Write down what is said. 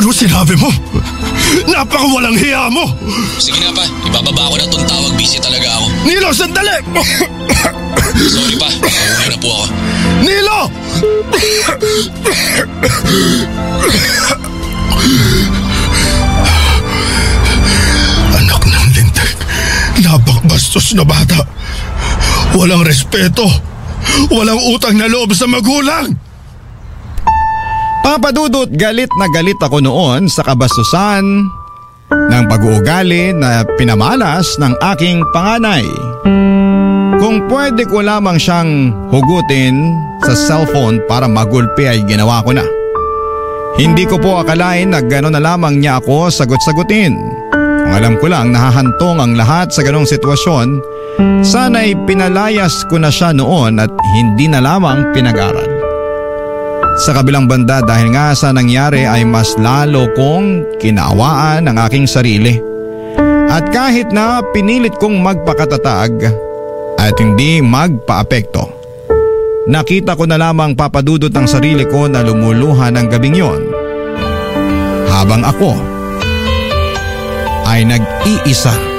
Ano sinabi mo? Napakawalang hiya mo! Sige na pa, ibababa ko na tong tawag. Busy talaga ako. Nilo, sandali! Sorry pa, uuwi na po ako. Nilo! Anak ng lintik, napakabastos na bata. Walang respeto, walang utang na loob sa magulang. Papa Dudut, galit na galit ako noon sa kabastusan ng pag-uugali na pinamalas ng aking panganay. Kung pwede ko lamang siyang hugutin sa cellphone para magulpi ay ginawa ko na. Hindi ko po akalain na gano'n na lamang niya ako sagot-sagutin. Kung alam ko lang nahahantong ang lahat sa ganong sitwasyon, sana'y pinalayas ko na siya noon at hindi na lamang pinag-aral. Sa kabilang banda dahil nga sa nangyari ay mas lalo kong kinawaan ang aking sarili. At kahit na pinilit kong magpakatatag at hindi magpaapekto, nakita ko na lamang papadudot ang sarili ko na lumuluha ng gabing yon. Habang ako ay nag-iisa